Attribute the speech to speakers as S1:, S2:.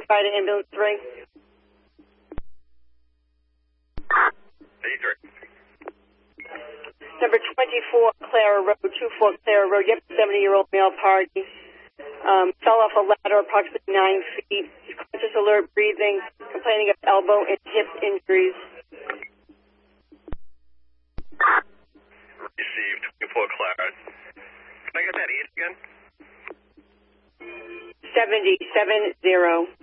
S1: identify to ambulance 3.
S2: 83.
S1: Number 24, Clara Road, 24 Clara Road. You have a 70-year-old male party. Fell off a ladder approximately 9 feet. He's conscious, alert, breathing, complaining of elbow and hip injuries.
S2: Received 24 Clara. Can I get that age again?
S1: 70.